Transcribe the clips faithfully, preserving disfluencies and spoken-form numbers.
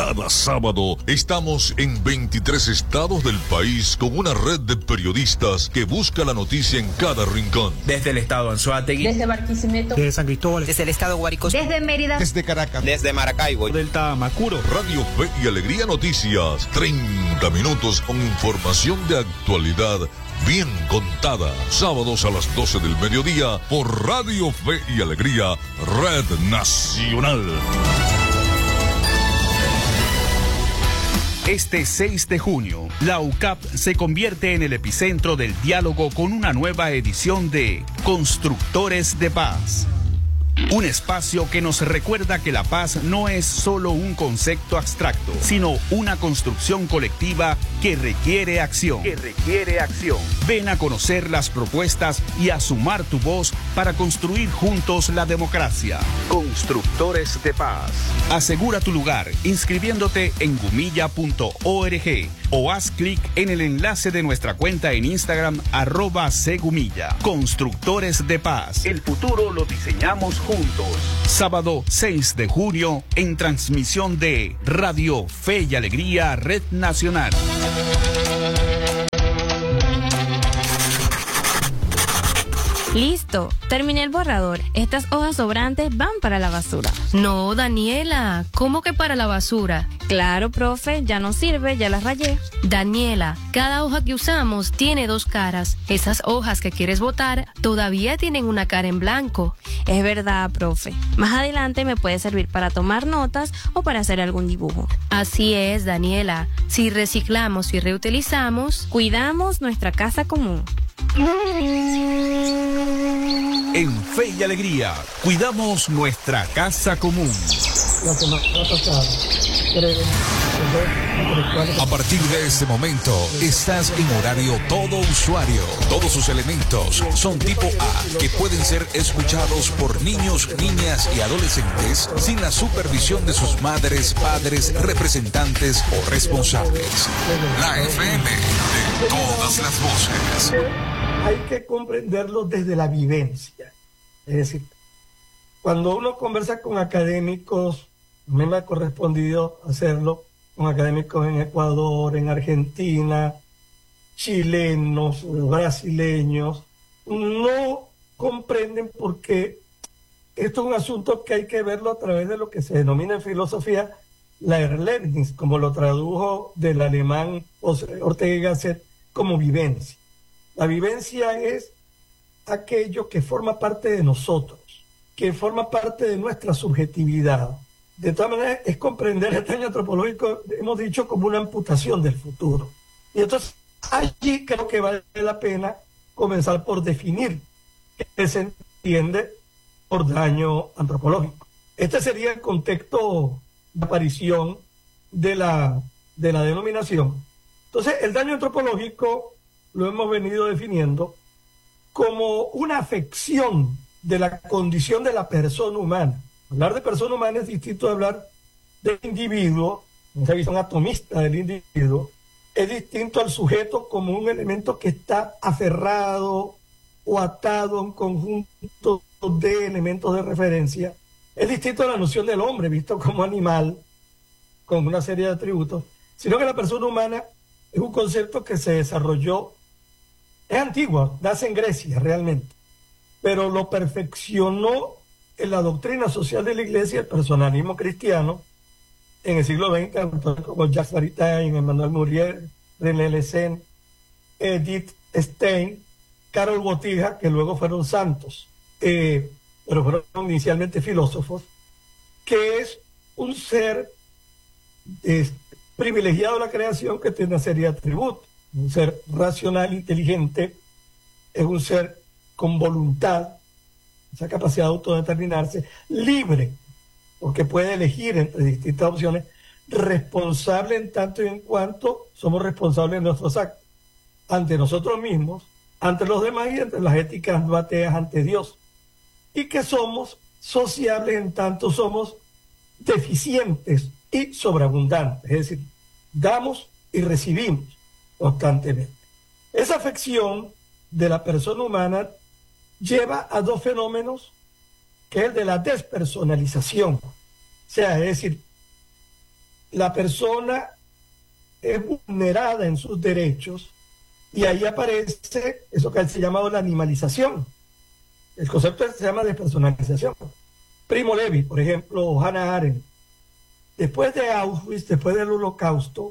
Cada sábado estamos en veintitrés estados del país con una red de periodistas que busca la noticia en cada rincón. Desde el estado Anzoátegui, desde Barquisimeto, desde San Cristóbal, desde el estado Guárico, desde Mérida, desde Caracas, desde Maracaibo, del Tamacuro. Radio Fe y Alegría Noticias, treinta minutos con información de actualidad bien contada. Sábados a las doce del mediodía por Radio Fe y Alegría, Red Nacional. Este seis de junio, la U C A P se convierte en el epicentro del diálogo con una nueva edición de Constructores de Paz. Un espacio que nos recuerda que la paz no es solo un concepto abstracto, sino una construcción colectiva que requiere acción. Que requiere acción. Ven a conocer las propuestas y a sumar tu voz para construir juntos la democracia. Constructores de Paz. Asegura tu lugar inscribiéndote en gumilla punto org o haz clic en el enlace de nuestra cuenta en Instagram, arroba Segumilla. Constructores de Paz. El futuro lo diseñamos juntos. Sábado seis de junio en transmisión de Radio Fe y Alegría Red Nacional. Listo, terminé el borrador. Estas hojas sobrantes van para la basura. No, Daniela, ¿cómo que para la basura? Claro, profe, ya no sirve, ya las rayé. Daniela, cada hoja que usamos tiene dos caras. Esas hojas que quieres botar todavía tienen una cara en blanco. Es verdad, profe. Más adelante me puede servir para tomar notas o para hacer algún dibujo. Así es, Daniela. Si reciclamos y reutilizamos, cuidamos nuestra casa común. En Fe y Alegría, cuidamos nuestra casa común. A partir de este momento, estás en horario todo usuario. Todos sus elementos son tipo A, que pueden ser escuchados por niños, niñas y adolescentes sin la supervisión de sus madres, padres, representantes o responsables. La F M de todas las voces. Hay que comprenderlo desde la vivencia. Es decir, cuando uno conversa con académicos, a mí me ha correspondido hacerlo con académicos en Ecuador, en Argentina, chilenos, brasileños, no comprenden porque esto es un asunto que hay que verlo a través de lo que se denomina en filosofía la Erlebnis, como lo tradujo del alemán Ortega y Gasset como vivencia. La vivencia es aquello que forma parte de nosotros, que forma parte de nuestra subjetividad. De todas maneras, es comprender el daño antropológico, hemos dicho, como una amputación del futuro. Y entonces, allí creo que vale la pena comenzar por definir qué se entiende por daño antropológico. Este sería el contexto de aparición de la, de la denominación. Entonces, el daño antropológico lo hemos venido definiendo como una afección de la condición de la persona humana. Hablar de persona humana es distinto de hablar del individuo, esa visión atomista del individuo, es distinto al sujeto como un elemento que está aferrado o atado a un conjunto de elementos de referencia. Es distinto a la noción del hombre, visto como animal, con una serie de atributos, sino que la persona humana es un concepto que se desarrolló, es antiguo, nace en Grecia realmente, pero lo perfeccionó en la doctrina social de la Iglesia el personalismo cristiano en el siglo veinte, autores como Jacques Maritain, Emmanuel Muriel, René Lessen, Edith Stein, Karol Wojtyła, que luego fueron santos, eh, pero fueron inicialmente filósofos, que es un ser eh, privilegiado de la creación que tiene una serie de atributos. Un ser racional, inteligente, es un ser con voluntad, esa capacidad de autodeterminarse, libre, porque puede elegir entre distintas opciones, responsable en tanto y en cuanto somos responsables de nuestros actos, ante nosotros mismos, ante los demás y ante las éticas no ateas ante Dios, y que somos sociables en tanto somos deficientes y sobreabundantes, es decir, damos y recibimos constantemente. Esa afección de la persona humana lleva a dos fenómenos, que es el de la despersonalización. O sea, es decir, la persona es vulnerada en sus derechos y ahí aparece eso que se llama la animalización. El concepto se llama despersonalización. Primo Levi, por ejemplo, o Hannah Arendt. Después de Auschwitz, después del Holocausto,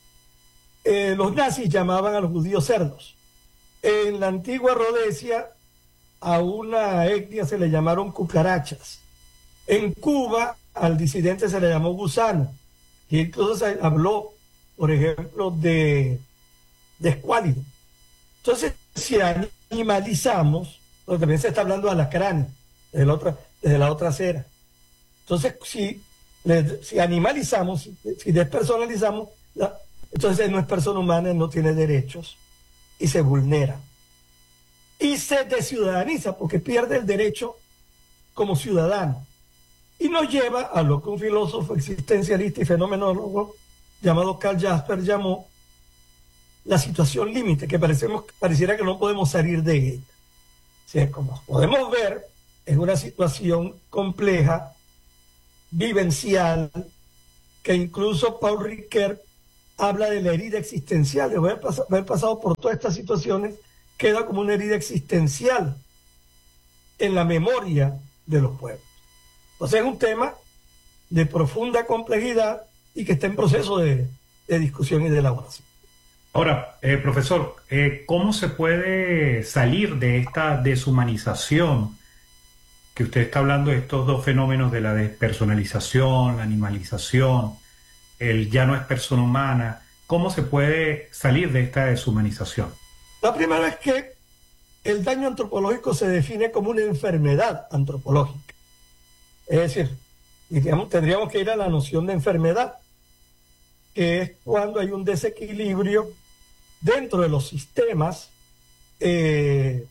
eh, los nazis llamaban a los judíos cerdos. En la antigua Rodesia, a una etnia se le llamaron cucarachas. En Cuba, al disidente se le llamó gusano. Y incluso se habló, por ejemplo, de, de escuálido. Entonces, si animalizamos, porque también se está hablando de alacranes, desde la otra, desde la otra acera. Entonces, si, si animalizamos, si, si despersonalizamos, la, entonces no es persona humana, no tiene derechos y se vulnera. Y se desciudadaniza porque pierde el derecho como ciudadano. Y nos lleva a lo que un filósofo existencialista y fenomenólogo llamado Karl Jasper llamó la situación límite, que parecemos, pareciera que no podemos salir de ella. O sea, como podemos ver, es una situación compleja, vivencial, que incluso Paul Ricoeur habla de la herida existencial, de haber, pas haber pasado por todas estas situaciones, queda como una herida existencial en la memoria de los pueblos. Entonces es un tema de profunda complejidad y que está en proceso de, de discusión y de elaboración. Ahora, eh, profesor, eh, ¿cómo se puede salir de esta deshumanización que usted está hablando, de estos dos fenómenos de la despersonalización, la animalización, el ya no es persona humana? ¿Cómo se puede salir de esta deshumanización? La primera es que el daño antropológico se define como una enfermedad antropológica. Es decir, diríamos, tendríamos que ir a la noción de enfermedad, que es cuando hay un desequilibrio dentro de los sistemas eh,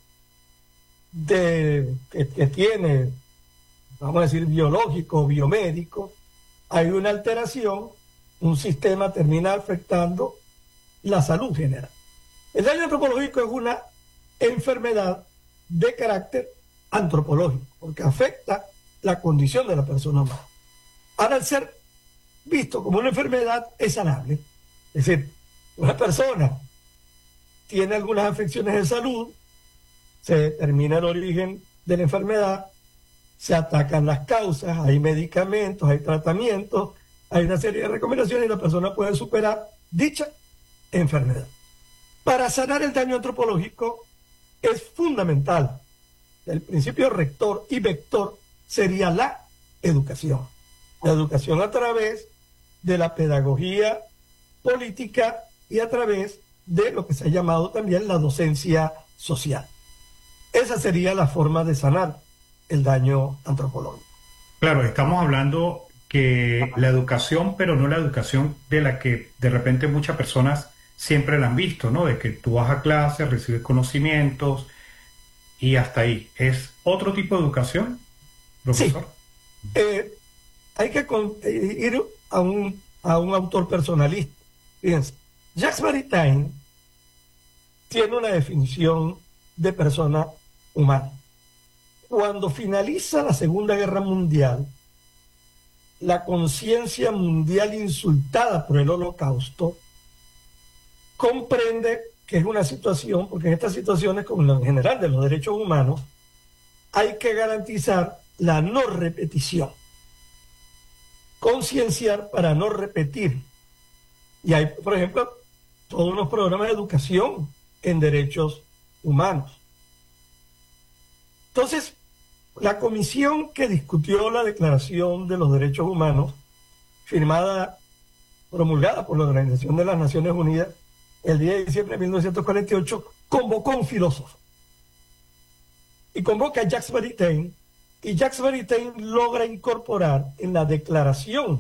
de, que, que tiene, vamos a decir, biológico, biomédico, hay una alteración, un sistema termina afectando la salud general. El daño antropológico es una enfermedad de carácter antropológico, porque afecta la condición de la persona humana. Ahora, al ser visto como una enfermedad, es sanable. Es decir, una persona tiene algunas afecciones de salud, se determina el origen de la enfermedad, se atacan las causas, hay medicamentos, hay tratamientos, hay una serie de recomendaciones y la persona puede superar dicha enfermedad. Para sanar el daño antropológico es fundamental. El principio rector y vector sería la educación. La educación a través de la pedagogía política y a través de lo que se ha llamado también la docencia social. Esa sería la forma de sanar el daño antropológico. Claro, estamos hablando que la educación, pero no la educación de la que de repente muchas personas siempre la han visto, ¿no? De que tú vas a clase, recibes conocimientos y hasta ahí. ¿Es otro tipo de educación, profesor? Sí. Eh, hay que con, eh, ir a un, a un autor personalista. Fíjense, Jacques Maritain tiene una definición de persona humana. Cuando finaliza la Segunda Guerra Mundial, la conciencia mundial insultada por el Holocausto comprende que es una situación, porque en estas situaciones, como en general de los derechos humanos, hay que garantizar la no repetición. Concienciar para no repetir. Y hay, por ejemplo, todos unos programas de educación en derechos humanos. Entonces, la comisión que discutió la Declaración de los Derechos Humanos, firmada, promulgada por la Organización de las Naciones Unidas, el diez de diciembre de mil novecientos cuarenta y ocho, convocó a un filósofo. Y convoca a Jacques Maritain, y Jacques Maritain logra incorporar en la Declaración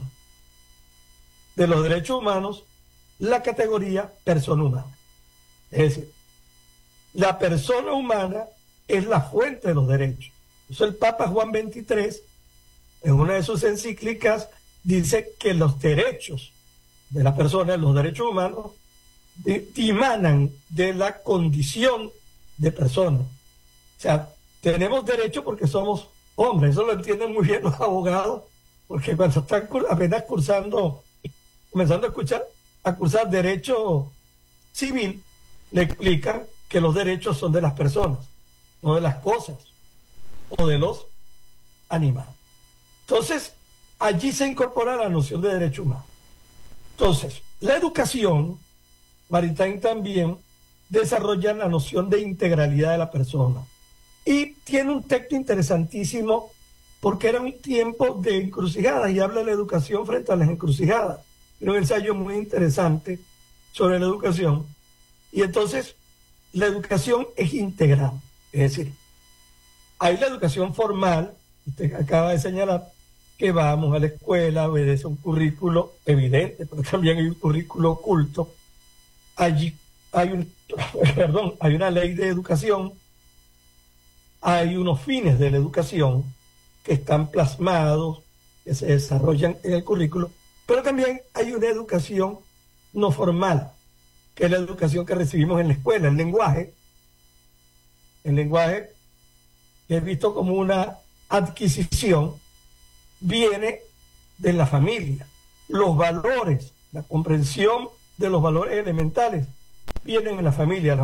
de los Derechos Humanos la categoría persona humana. Es decir, la persona humana es la fuente de los derechos. Entonces el Papa Juan veintitrés, en una de sus encíclicas, dice que los derechos de la persona, los derechos humanos, dimanan de la condición de persona. O sea, tenemos derecho porque somos hombres. Eso lo entienden muy bien los abogados, porque cuando están apenas cursando comenzando a escuchar, a cursar derecho civil, le explican que los derechos son de las personas, no de las cosas o de los animales. Entonces, allí se incorpora la noción de derecho humano. Entonces, la educación, Maritime también desarrolla la noción de integralidad de la persona. Y tiene un texto interesantísimo porque era un tiempo de encrucijadas y habla de la educación frente a las encrucijadas. Era un ensayo muy interesante sobre la educación. Y entonces, la educación es integral. Es decir, hay la educación formal, usted acaba de señalar, que vamos a la escuela, obedece un currículo evidente, pero también hay un currículo oculto. Allí hay un, perdón, hay una ley de educación, hay unos fines de la educación que están plasmados, que se desarrollan en el currículo, pero también hay una educación no formal, que es la educación que recibimos en la escuela, el lenguaje, el lenguaje que es visto como una adquisición, viene de la familia. Los valores, la comprensión de los valores elementales vienen en la familia.